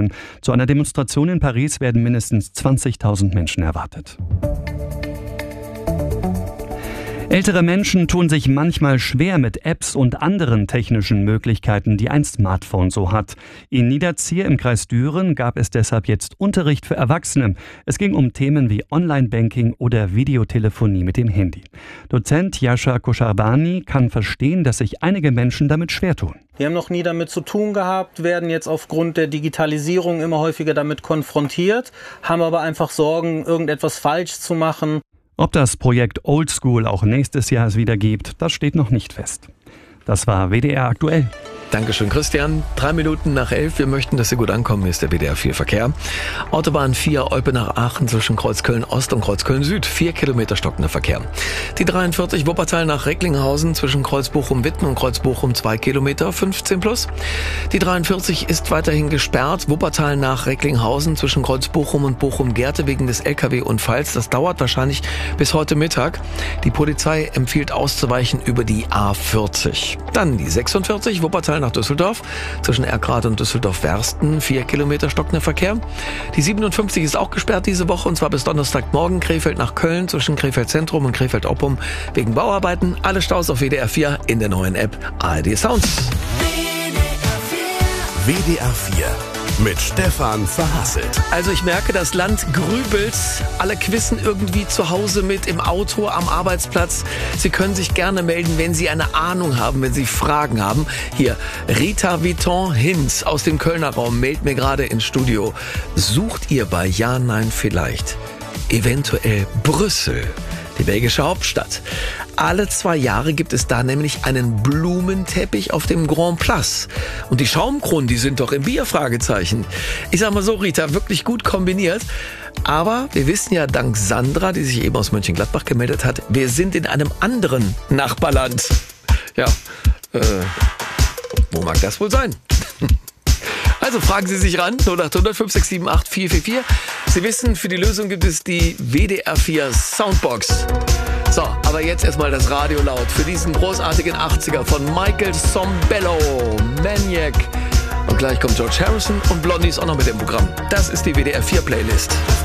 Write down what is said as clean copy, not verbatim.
feiern. Zu einer Demonstration in Paris werden mindestens 20.000 Menschen erwartet. Ältere Menschen tun sich manchmal schwer mit Apps und anderen technischen Möglichkeiten, die ein Smartphone so hat. In Niederzier im Kreis Düren gab es deshalb jetzt Unterricht für Erwachsene. Es ging um Themen wie Online-Banking oder Videotelefonie mit dem Handy. Dozent Jascha Koscharbani kann verstehen, dass sich einige Menschen damit schwer tun. Wir haben noch nie damit zu tun gehabt, werden jetzt aufgrund der Digitalisierung immer häufiger damit konfrontiert, haben aber einfach Sorgen, irgendetwas falsch zu machen. Ob das Projekt Oldschool auch nächstes Jahr es wieder gibt, das steht noch nicht fest. Das war WDR aktuell. Dankeschön, Christian. 3 Minuten nach 11. Wir möchten, dass Sie gut ankommen. Hier ist der WDR 4 Verkehr. Autobahn 4 Olpe nach Aachen zwischen Kreuzköln Ost und Kreuzköln Süd. 4 Kilometer stockender Verkehr. Die 43 Wuppertal nach Recklinghausen zwischen Kreuz Bochum-Witten und Kreuz Bochum 2 Kilometer, 15 plus. Die 43 ist weiterhin gesperrt. Wuppertal nach Recklinghausen zwischen Kreuz Bochum und Bochum-Gerte wegen des LKW-Unfalls. Das dauert wahrscheinlich bis heute Mittag. Die Polizei empfiehlt auszuweichen über die A40. Dann die 46 Wuppertal nach Düsseldorf, zwischen Erkrath und Düsseldorf-Wersten, 4 Kilometer stockender Verkehr. Die 57 ist auch gesperrt diese Woche, und zwar bis Donnerstagmorgen. Krefeld nach Köln, zwischen Krefeld Zentrum und Krefeld Oppum, wegen Bauarbeiten. Alle Staus auf WDR 4 in der neuen App ARD Sounds. WDR 4 mit Stefan Verhasselt. Also ich merke, das Land grübelt. Alle quissen irgendwie zu Hause mit, im Auto, am Arbeitsplatz. Sie können sich gerne melden, wenn Sie eine Ahnung haben, wenn Sie Fragen haben. Hier, Rita Viton-Hinz aus dem Kölner Raum meldet mir gerade ins Studio. Sucht ihr bei Ja, Nein, Vielleicht eventuell Brüssel, die belgische Hauptstadt? Alle 2 Jahre gibt es da nämlich einen Blumenteppich auf dem Grand Place. Und die Schaumkronen, die sind doch im Bier, Fragezeichen. Ich sag mal so, Rita, wirklich gut kombiniert. Aber wir wissen ja dank Sandra, die sich eben aus Mönchengladbach gemeldet hat, wir sind in einem anderen Nachbarland. Ja, wo mag das wohl sein? Also fragen Sie sich ran, 0800 5678 444. Sie wissen, für die Lösung gibt es die WDR 4 Soundbox. So, aber jetzt erstmal das Radio laut für diesen großartigen 80er von Michael Sombello, Maniac. Und gleich kommt George Harrison und Blondie ist auch noch mit dem Programm. Das ist die WDR 4 Playlist.